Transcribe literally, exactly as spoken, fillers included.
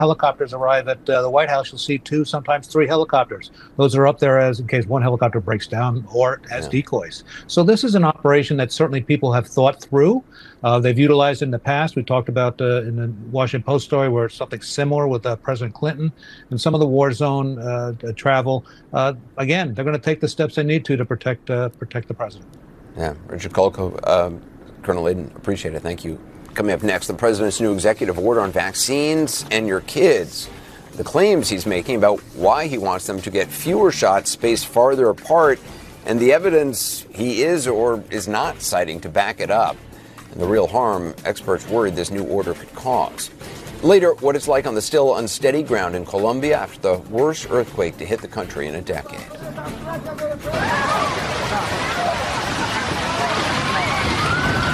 helicopters arrive at uh, the White House, you'll see two, sometimes three helicopters. Those are up there as in case one helicopter breaks down or as yeah. decoys. So this is an operation that certainly people have thought through. Uh, they've utilized in the past. We talked about uh, in the Washington Post story where something similar with uh, President Clinton and some of the war zone uh, travel. Uh, again, they're going to take the steps they need to to protect uh, protect the president. Yeah, Richard Kolko, um, Colonel Layden, appreciate it. Thank you. Coming up next, the president's new executive order on vaccines and your kids. The claims he's making about why he wants them to get fewer shots spaced farther apart, and the evidence he is or is not citing to back it up. And the real harm experts worried this new order could cause. Later, what it's like on the still unsteady ground in Colombia after the worst earthquake to hit the country in a decade.